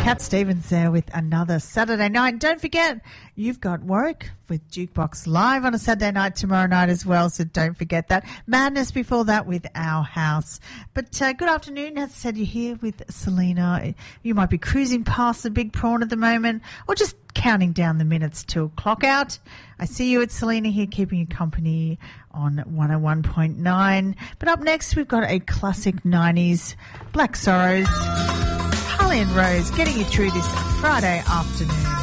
Cat Stevens there with another Saturday night. Don't forget, you've got Warwick with Jukebox Live on a Saturday night tomorrow night as well, so don't forget that. Madness before that with Our House. But good afternoon. As I said, you're here with Selena. You might be cruising past the Big Prawn at the moment or just counting down the minutes till clock out. I see you at Selena here keeping you company on 101.9. But up next, we've got a classic 90s Black Sorrows. Holly and Rose getting you through this Friday afternoon.